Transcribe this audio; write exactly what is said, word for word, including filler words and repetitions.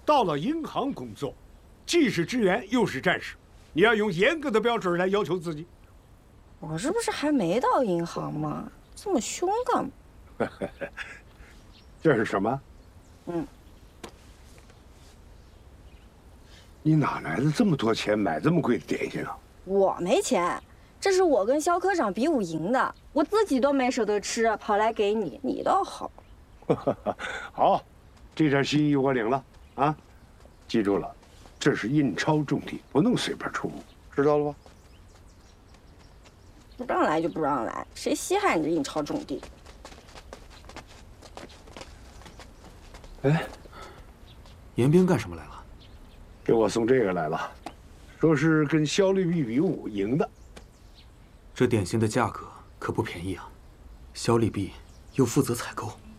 到了银行工作，既是职员又是战士，你要用严格的标准来要求自己。 我这不是还没到银行吗？这么凶干嘛？ 这是什么？ 嗯。 你哪来的这么多钱买这么贵的点心啊？ 我没钱，这是我跟肖科长比武赢的，我自己都没舍得吃，跑来给你，你倒好。 好，这点心意我领了啊！记住了，这是印钞种地，不能随便出入，知道了吧？ 不让来就不让来，谁稀罕你这印钞种地？ 哎，严兵干什么来了？ 给我送这个来了，说是跟肖律弼比武赢的。 这点心的价格可不便宜啊，肖律弼又负责采购。